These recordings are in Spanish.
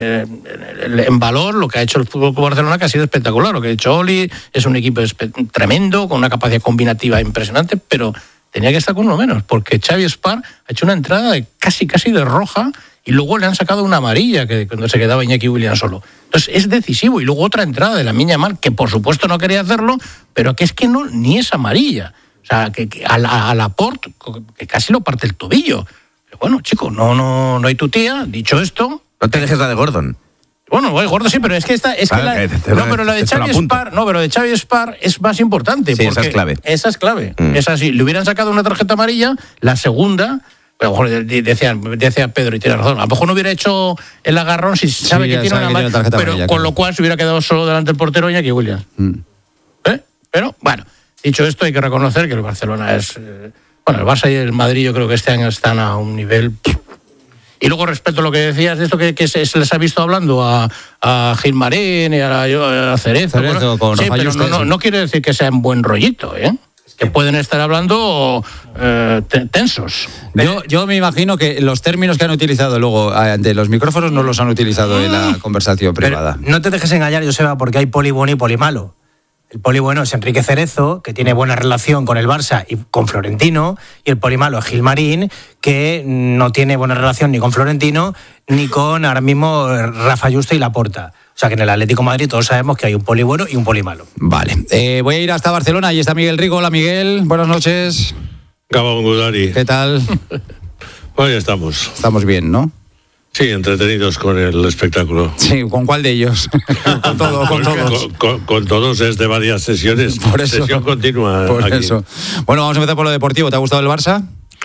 en valor lo que ha hecho el Fútbol Club Barcelona, que ha sido espectacular. Lo que ha hecho Oli es un equipo tremendo, con una capacidad combinativa impresionante, pero tenía que estar con uno menos, porque Xavi Espar ha hecho una entrada de casi de roja y luego le han sacado una amarilla que cuando se quedaba Iñaki Williams solo. Entonces es decisivo. Y luego otra entrada de Lamine Yamal, que por supuesto no quería hacerlo, pero que es que no, ni es amarilla. O sea, que a Laporte, que casi lo parte el tobillo. Pero bueno, chico, no hay tu tía. Dicho esto... No te dejes la de Gordon. Bueno, gordo sí, pero es que pero la de Xavi Espar, pero de Xavi Espar es más importante. Sí, porque esa es clave. Esa sí, le hubieran sacado una tarjeta amarilla, la segunda, a lo mejor decía Pedro y tiene razón, a lo mejor no hubiera hecho el agarrón si sabe que tiene una tarjeta amarilla, pero con lo cual se hubiera quedado solo delante del portero Iñaki Williams. Pero, bueno, dicho esto, hay que reconocer que el Barcelona es... el Barça y el Madrid yo creo que este año están a un nivel... Y luego, respecto a lo que decías de esto que se les ha visto hablando a Gilmarín y a Cerezo con sí, pero no quiere decir que sean buen rollito, que pueden estar hablando tensos. Yo me imagino que los términos que han utilizado luego ante los micrófonos no los han utilizado en la conversación privada. Pero no te dejes engañar, Joseba, porque hay poli bueno y poli malo. El poli bueno es Enrique Cerezo, que tiene buena relación con el Barça y con Florentino, y el poli malo es Gilmarín, que no tiene buena relación ni con Florentino ni con ahora mismo Rafa Yuste y Laporta. O sea que en el Atlético de Madrid todos sabemos que hay un poli bueno y un poli malo. Vale, voy a ir hasta Barcelona, ahí está Miguel Rigo. Hola Miguel, buenas noches. Gabón Gudari. ¿Qué tal? Pues ya estamos. Estamos bien, ¿no? Sí, entretenidos con el espectáculo. Sí, ¿con cuál de ellos? Con todos. Con todos, es de varias sesiones. Por eso. Sesión continua. Por aquí. eso. Bueno, vamos a empezar por lo deportivo. ¿Te ha gustado el Barça?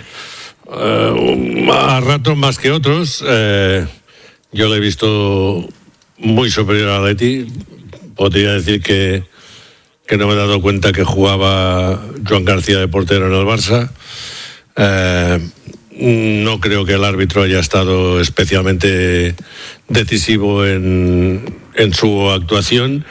A ratos más que otros. Yo lo he visto muy superior al Atleti. Podría decir que no me he dado cuenta que jugaba Joan García de portero en el Barça. No creo que el árbitro haya estado especialmente decisivo en su actuación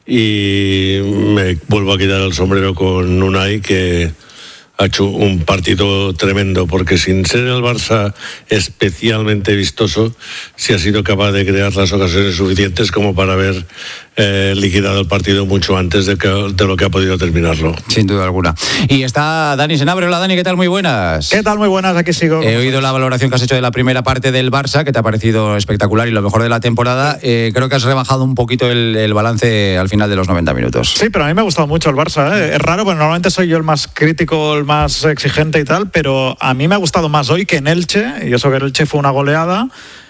y me vuelvo a quitar el sombrero con Unai, que ha hecho un partido tremendo, porque sin ser el Barça especialmente vistoso, sí ha sido capaz de crear las ocasiones suficientes como para haber liquidado el partido mucho antes de lo que ha podido terminarlo. Sin duda alguna. Y está Dani Senabre. Hola Dani, ¿qué tal? Muy buenas. ¿Qué tal? Muy buenas, aquí sigo. He oído la valoración que has hecho de la primera parte del Barça, que te ha parecido espectacular y lo mejor de la temporada. Creo que has rebajado un poquito el balance al final de los 90 minutos. Sí, pero a mí me ha gustado mucho el Barça. Es raro, porque normalmente soy yo el más crítico, el más exigente y tal, pero a mí me ha gustado más hoy que en Elche, y eso que en Elche fue una goleada.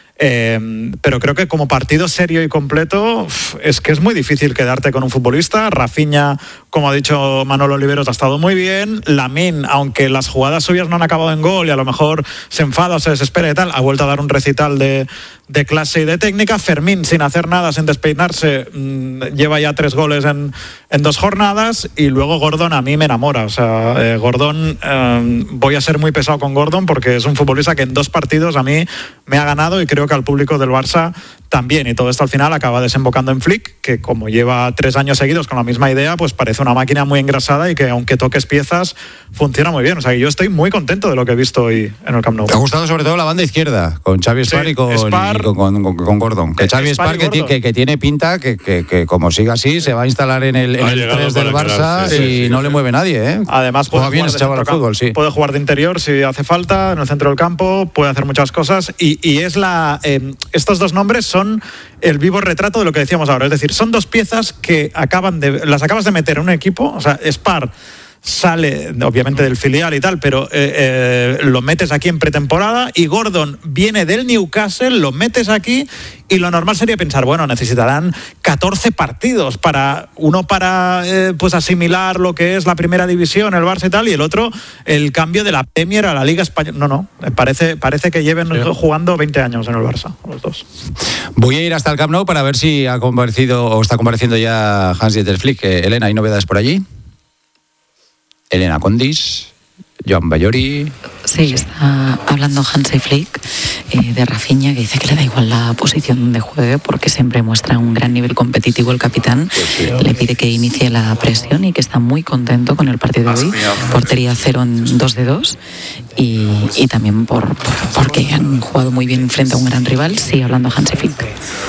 Pero creo que como partido serio y completo es que es muy difícil quedarte con un futbolista. Rafinha, como ha dicho Manolo Oliveros, ha estado muy bien. Lamine, aunque las jugadas suyas no han acabado en gol y a lo mejor se enfada o se desespera y tal, ha vuelto a dar un recital de clase y de técnica. Fermín, sin hacer nada, sin despeinarse, lleva ya 3 goles en 2 jornadas. Y luego Gordon a mí me enamora. O sea, Gordon, voy a ser muy pesado con Gordon porque es un futbolista que en 2 partidos a mí me ha ganado, y creo que al público del Barça también. Y todo esto al final acaba desembocando en Flick, que como lleva 3 años seguidos con la misma idea, pues parece una máquina muy engrasada y que aunque toques piezas funciona muy bien. O sea, que yo estoy muy contento de lo que he visto hoy en el Camp Nou. ¿Te ha gustado sobre todo la banda izquierda con Xavi Espar, sí, y con Gordon? Que Xavi Espar que tiene pinta que como siga así se va a instalar en el 3 del Barça y no le mueve nadie, ¿eh? Además puede jugar ese chaval al fútbol, sí. Puede jugar de interior si hace falta, en el centro del campo, puede hacer muchas cosas y es estos 2 nombres son el vivo retrato de lo que decíamos ahora. Es decir, son 2 piezas que las acabas de meter en un equipo. O sea, Espar sale obviamente del filial y tal, pero lo metes aquí en pretemporada, y Gordon viene del Newcastle, lo metes aquí, y lo normal sería pensar, bueno, necesitarán 14 partidos para pues asimilar lo que es la primera división, el Barça y tal, y el otro el cambio de la Premier a la Liga Española. No, parece que lleven jugando 20 años en el Barça, los 2. Voy a ir hasta el Camp Nou para ver si ha comparecido o está compareciendo ya Hans-Dieter Flick. Elena, ¿hay novedades por allí? Elena Condis, Joan Bayori. Sí, está hablando Hansi Flick de Rafinha, que dice que le da igual la posición donde juegue porque siempre muestra un gran nivel competitivo el capitán. Le pide que inicie la presión y que está muy contento con el partido de hoy. Portería 0 en 2 de 2 y también porque han jugado muy bien frente a un gran rival. Sigue hablando Hansi Flick.